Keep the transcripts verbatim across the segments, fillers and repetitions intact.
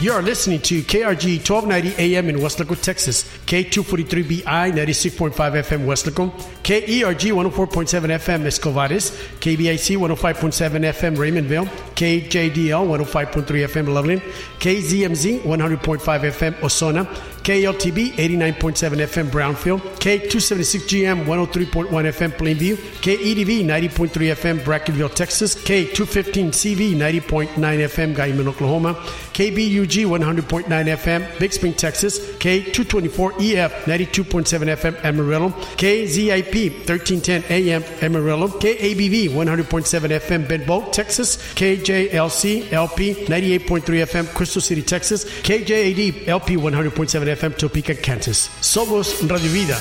You are listening to K R G twelve ninety A M in Weslaco, Texas, K two forty-three B I ninety-six point five F M Weslaco, K E R G one oh four point seven F M Escovares, K B I C one oh five point seven F M Raymondville, K J D L one oh five point three F M Loveland, K Z M Z one hundred point five F M Osona, K L T B eighty-nine point seven F M Brownfield, K two seventy-six G M one oh three point one F M Plainview, K E D V ninety point three F M Brackenville, Texas, K two fifteen C V ninety point nine F M Guyman, Oklahoma, K B U G one hundred point nine F M Big Spring, Texas, K two twenty-four E F ninety-two point seven F M Amarillo, K Z I P thirteen ten A M Amarillo, K A B V one hundred point seven F M Benbow, Texas, K J L C L P ninety-eight point three F M Crystal City, Texas, K J A D L P one hundred point seven F M Topeka, Kansas. Somos Radio Vida.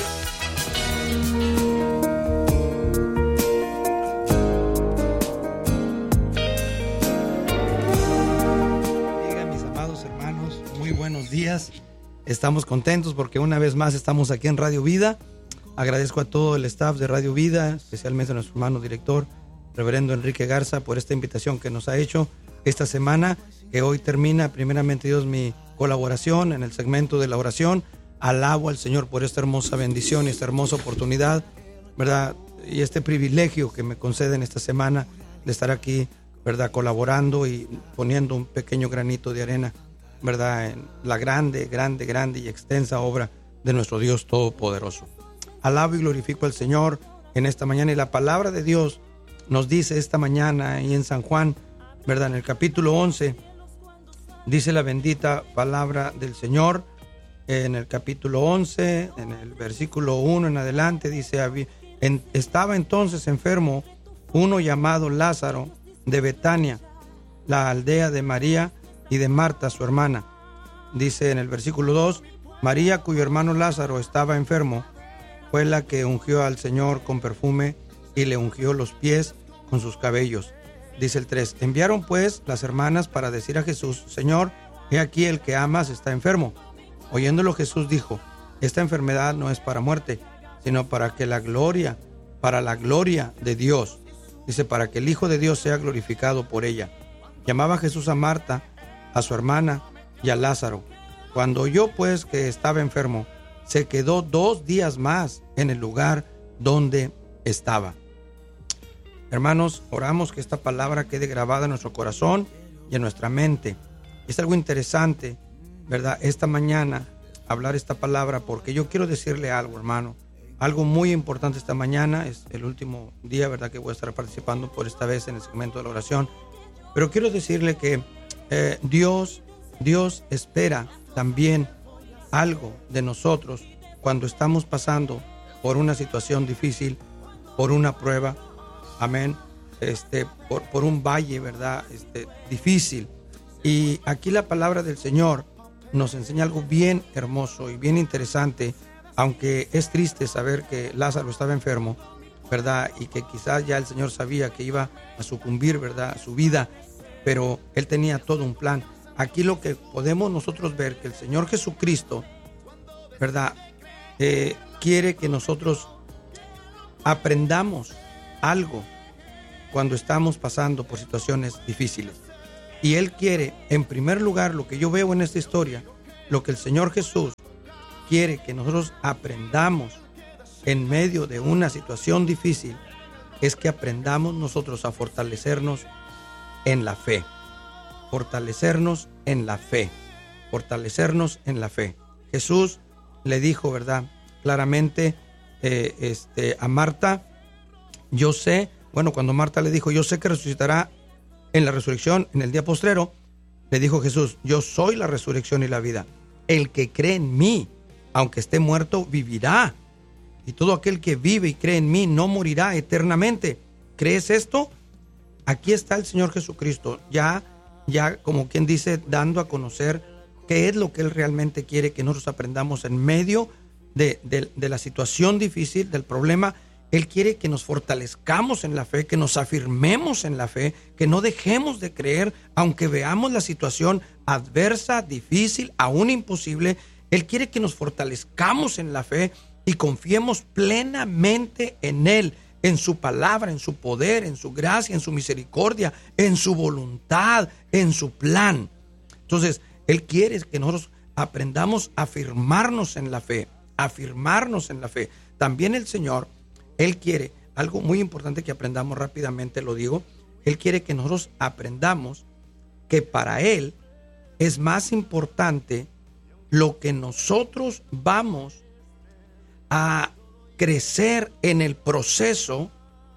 Mis amados hermanos, muy buenos días. Estamos contentos porque una vez más estamos aquí en Radio Vida. Agradezco a todo el staff de Radio Vida, especialmente a nuestro hermano director, reverendo Enrique Garza, por esta invitación que nos ha hecho esta semana, que hoy termina, primeramente Dios, mi colaboración en el segmento de la oración. Alabo al Señor por esta hermosa bendición y esta hermosa oportunidad, ¿verdad? Y este privilegio que me conceden esta semana de estar aquí, ¿verdad? Colaborando y poniendo un pequeño granito de arena, ¿verdad? En la grande, grande, grande y extensa obra de nuestro Dios Todopoderoso. Alabo y glorifico al Señor en esta mañana, y la palabra de Dios nos dice esta mañana y en San Juan, ¿verdad? En el capítulo once, dice la bendita palabra del Señor. En el capítulo once, en el versículo uno en adelante, dice: en, estaba entonces enfermo uno llamado Lázaro de Betania, la aldea de María y de Marta, su hermana. Dice en el versículo dos: María, cuyo hermano Lázaro estaba enfermo, fue la que ungió al Señor con perfume y le ungió los pies con sus cabellos. Dice el tres: enviaron pues las hermanas para decir a Jesús: Señor, he aquí el que amas está enfermo. Oyéndolo, Jesús dijo: esta enfermedad no es para muerte, sino para que la gloria, para la gloria de Dios, dice, para que el Hijo de Dios sea glorificado por ella. Llamaba Jesús a Marta, a su hermana y a Lázaro. Cuando oyó pues que estaba enfermo, se quedó dos días más en el lugar donde estaba. Hermanos, oramos que esta palabra quede grabada en nuestro corazón y en nuestra mente. Es algo interesante, ¿verdad? Esta mañana hablar esta palabra, porque yo quiero decirle algo, hermano. Algo muy importante esta mañana. Es el último día, ¿verdad?, que voy a estar participando por esta vez en el segmento de la oración. Pero quiero decirle que eh, Dios, Dios espera también algo de nosotros cuando estamos pasando por una situación difícil, por una prueba, amén, este, por, por un valle, ¿verdad?, este, difícil. Y aquí la palabra del Señor nos enseña algo bien hermoso y bien interesante, aunque es triste saber que Lázaro estaba enfermo, ¿verdad? Y que quizás ya el Señor sabía que iba a sucumbir, ¿verdad?, su vida, pero Él tenía todo un plan. Aquí lo que podemos nosotros ver, que el Señor Jesucristo, ¿verdad?, eh, quiere que nosotros aprendamos algo cuando estamos pasando por situaciones difíciles. Y Él quiere, en primer lugar, lo que yo veo en esta historia, lo que el Señor Jesús quiere que nosotros aprendamos en medio de una situación difícil, es que aprendamos nosotros a fortalecernos en la fe. Fortalecernos en la fe. Fortalecernos en la fe. Jesús le dijo, ¿verdad?, claramente eh, este, a Marta, yo sé, bueno, cuando Marta le dijo, yo sé que resucitará en la resurrección, en el día postrero, le dijo Jesús, yo soy la resurrección y la vida. El que cree en mí, aunque esté muerto, vivirá. Y todo aquel que vive y cree en mí no morirá eternamente. ¿Crees esto? Aquí está el Señor Jesucristo, ya, ya como quien dice, dando a conocer qué es lo que Él realmente quiere que nosotros aprendamos en medio de, de, de la situación difícil, del problema. Él quiere que nos fortalezcamos en la fe, que nos afirmemos en la fe, que no dejemos de creer, aunque veamos la situación adversa, difícil, aún imposible. Él quiere que nos fortalezcamos en la fe y confiemos plenamente en Él, en su palabra, en su poder, en su gracia, en su misericordia, en su voluntad, en su plan. Entonces, Él quiere que nosotros aprendamos a afirmarnos en la fe, afirmarnos en la fe. También el Señor, Él quiere, algo muy importante que aprendamos rápidamente, lo digo, Él quiere que nosotros aprendamos que para Él es más importante lo que nosotros vamos a crecer en el proceso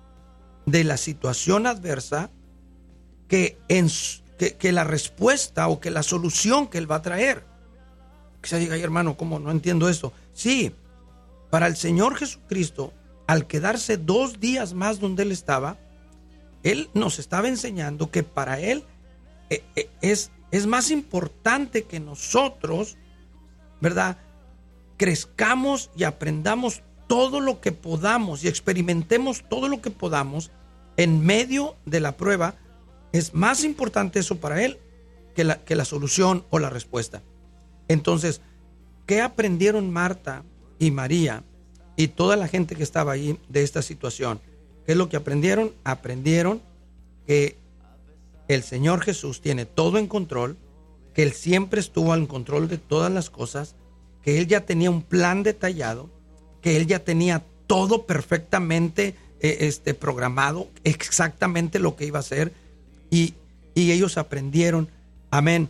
de la situación adversa que, en, que, que la respuesta o que la solución que Él va a traer. Quizá diga, ay, hermano, ¿cómo? No entiendo esto. Sí, para el Señor Jesucristo, al quedarse dos días más donde Él estaba, Él nos estaba enseñando que para Él eh, eh, es, es más importante que nosotros, ¿verdad?, crezcamos y aprendamos todo lo que podamos y experimentemos todo lo que podamos en medio de la prueba. Es más importante eso para Él que la, que la solución o la respuesta. Entonces, ¿qué aprendieron Marta y María y toda la gente que estaba ahí de esta situación? ¿Qué es lo que aprendieron? Aprendieron que el Señor Jesús tiene todo en control, que Él siempre estuvo en control de todas las cosas, que Él ya tenía un plan detallado, que Él ya tenía todo perfectamente eh, este, programado, exactamente lo que iba a hacer, y, y ellos aprendieron, amén,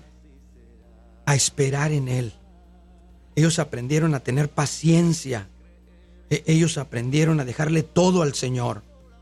a esperar en Él. Ellos aprendieron a tener paciencia. E- ellos aprendieron a dejarle todo al Señor.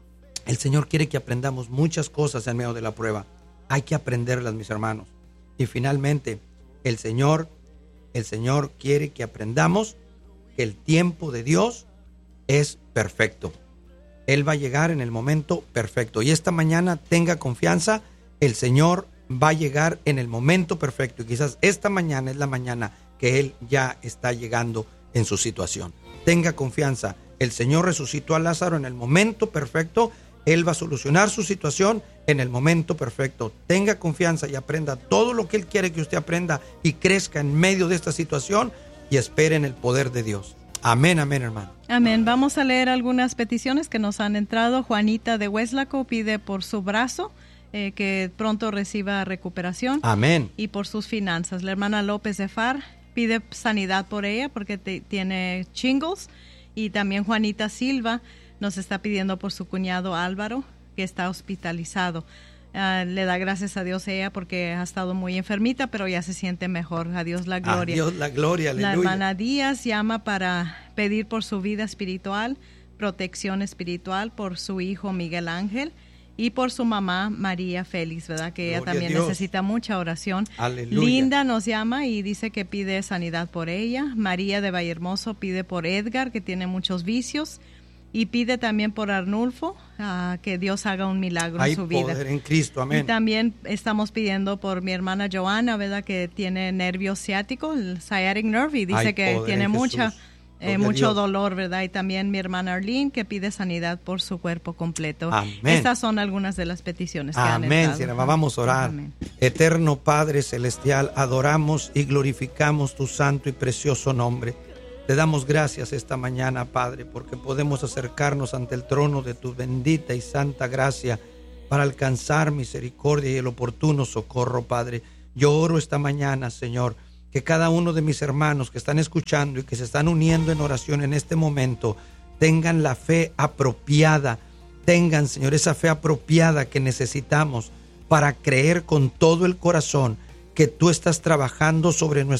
El Señor quiere que aprendamos muchas cosas en medio de la prueba. Hay que aprenderlas, mis hermanos. Y finalmente, el Señor, el Señor quiere que aprendamos que el tiempo de Dios es perfecto. Él va a llegar en el momento perfecto. Y esta mañana tenga confianza, el Señor va a llegar en el momento perfecto. Y quizás esta mañana es la mañana que Él ya está llegando en su situación. Tenga confianza, el Señor resucitó a Lázaro en el momento perfecto. Él va a solucionar su situación en el momento perfecto. Tenga confianza y aprenda todo lo que Él quiere que usted aprenda y crezca en medio de esta situación y espere en el poder de Dios. Amén, amén, hermano. Amén. Vamos a leer algunas peticiones que nos han entrado. Juanita de Hueslaco pide por su brazo, eh, que pronto reciba recuperación. Amén. Y por sus finanzas. La hermana López de Far pide sanidad por ella porque te, tiene shingles. Y también Juanita Silva nos está pidiendo por su cuñado Álvaro, que está hospitalizado. Uh, le da gracias a Dios ella porque ha estado muy enfermita, pero ya se siente mejor. A Dios la gloria. A Dios la gloria, aleluya. La hermana Díaz llama para pedir por su vida espiritual, protección espiritual por su hijo Miguel Ángel y por su mamá María Félix, ¿verdad? Que ella también necesita mucha oración. Aleluya. Linda nos llama y dice que pide sanidad por ella. María de Vallehermoso pide por Edgar, que tiene muchos vicios. Y pide también por Arnulfo, uh, que Dios haga un milagro Hay en su vida. Hay poder en Cristo, amén. Y también estamos pidiendo por mi hermana Joana, ¿verdad? Que tiene nervio ciático, el sciatic nerve, y dice Hay que tiene mucha, eh, mucho dolor, ¿verdad? Y también mi hermana Arlene, que pide sanidad por su cuerpo completo. Amén. Estas son algunas de las peticiones que amén, han entrado. Amén, vamos a orar. Amén. Eterno Padre Celestial, adoramos y glorificamos tu santo y precioso nombre. Te damos gracias esta mañana, Padre, porque podemos acercarnos ante el trono de tu bendita y santa gracia para alcanzar misericordia y el oportuno socorro, Padre. Yo oro esta mañana, Señor, que cada uno de mis hermanos que están escuchando y que se están uniendo en oración en este momento tengan la fe apropiada, tengan, Señor, esa fe apropiada que necesitamos para creer con todo el corazón que tú estás trabajando sobre nuestra